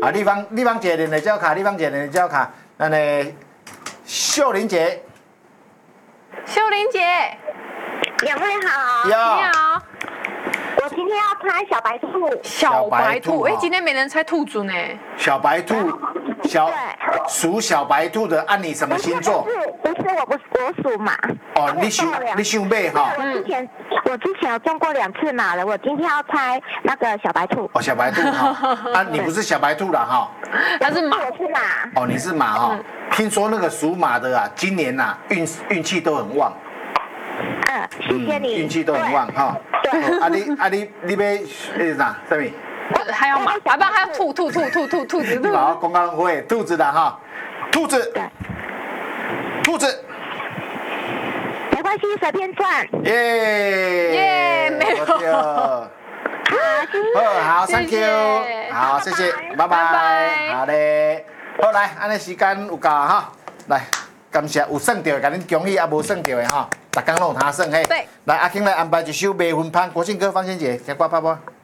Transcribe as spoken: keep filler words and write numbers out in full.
啊，立方立方姐，你的叫卡，立方姐，你的叫卡，那呢，秀玲姐， 秀玲姐， 两位好， 你好。 我今天要猜小白兔。 小白兔，哎、 哦， 今天没人猜兔子呢。 小白兔，小属小白兔的，按你什么星座？ 不是，不是，我不是，我属马。 哦，你属你属马哈。 我之前我之前有中过两次马了，我今天要猜那个小白兔。 哦，小白兔哈，啊，你不是小白兔了哈？ 他是马， 我是马。 哦，你是马哈。听说那个属马的啊，今年呐运运气都很旺。 嗯，谢谢你。 运气都很旺哈。 对。 啊你啊你你要那啥什么？ 还要马，啊不，还要兔兔兔兔兔兔子兔。 好，公安会兔子的哈，兔子，兔子， 没关系，随便转。 耶耶，没有。 好，好 ，Thank you， 好，谢谢，拜拜，好嘞，好来，安尼时间有够哈，来，感谢有算到，甲恁恭喜啊，无算到的哈，逐工拢有他算嘿。 对， 来，阿庆来安排一首《未婚芳》，国庆歌，芳仙姐，先挂拍播。